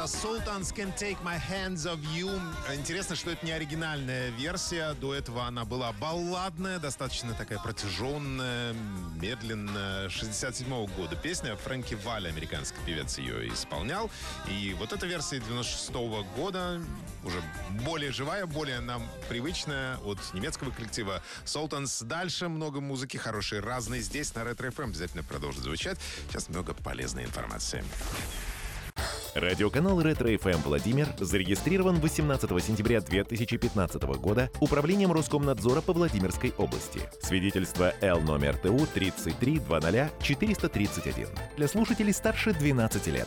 Это Sultans Can Take My Hands of You. Интересно, что это не оригинальная версия. До этого она была балладная, достаточно такая протяженная, медленная. 67-го года песня. Фрэнки Валли, американский певец, ее исполнял. И вот эта версия 96-го года уже более живая, более нам привычная от немецкого коллектива Sultans. Дальше много музыки хорошей, разной. Здесь на Ретро FM обязательно продолжит звучать. Сейчас много полезной информации. Радиоканал Ретро-ФМ «Владимир» зарегистрирован 18 сентября 2015 года Управлением Роскомнадзора по Владимирской области. Свидетельство Л номер ТУ 3320431. Для слушателей старше 12 лет.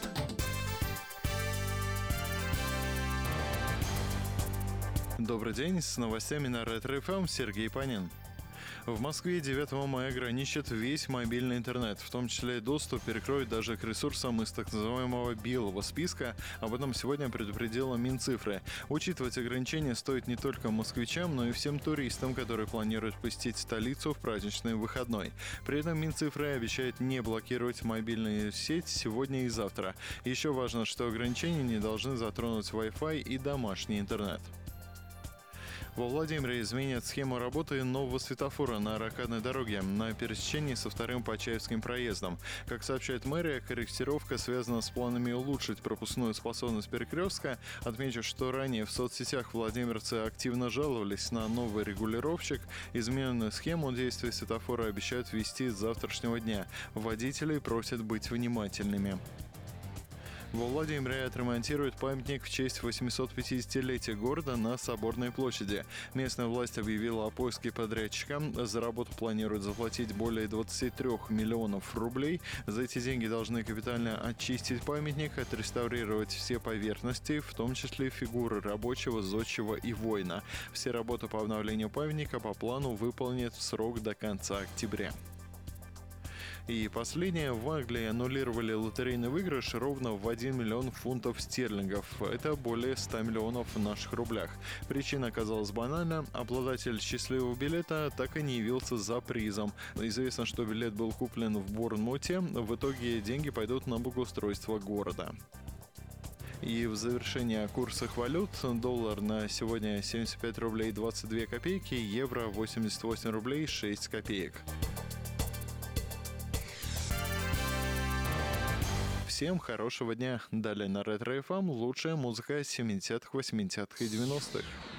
Добрый день, с новостями на Ретро-ФМ Сергей Панин. В Москве 9 мая ограничат весь мобильный интернет, в том числе доступ перекроют даже к ресурсам из так называемого белого списка. Об этом сегодня предупредила Минцифры. Учитывать ограничения стоит не только москвичам, но и всем туристам, которые планируют посетить столицу в праздничный выходной. При этом Минцифры обещает не блокировать мобильную сеть сегодня и завтра. Еще важно, что ограничения не должны затронуть Wi-Fi и домашний интернет. Во Владимире изменят схему работы нового светофора на ракадной дороге на пересечении со вторым Почаевским проездом. Как сообщает мэрия, корректировка связана с планами улучшить пропускную способность перекрестка. Отмечу, что ранее в соцсетях владимирцы активно жаловались на новый регулировщик. Измененную схему действия светофора обещают ввести с завтрашнего дня. Водителей просят быть внимательными. Во Владимире отремонтируют памятник в честь 850-летия города на Соборной площади. Местная власть объявила о поиске подрядчика. За работу планируют заплатить более 23 миллионов рублей. За эти деньги должны капитально очистить памятник, отреставрировать все поверхности, в том числе фигуры рабочего, зодчего и воина. Все работы по обновлению памятника по плану выполнят в срок до конца октября. И последнее. В Англии аннулировали лотерейный выигрыш ровно в 1 миллион фунтов стерлингов. Это более 100 миллионов в наших рублях. Причина оказалась банальна. Обладатель счастливого билета так и не явился за призом. Известно, что билет был куплен в Борнмуте. В итоге деньги пойдут на благоустройство города. И в завершение о курсах валют. Доллар на сегодня 75 рублей 22 копейки, евро 88 рублей 6 копеек. Всем хорошего дня. Далее на Ретро FM лучшая музыка 70-х, 80-х и 90-х.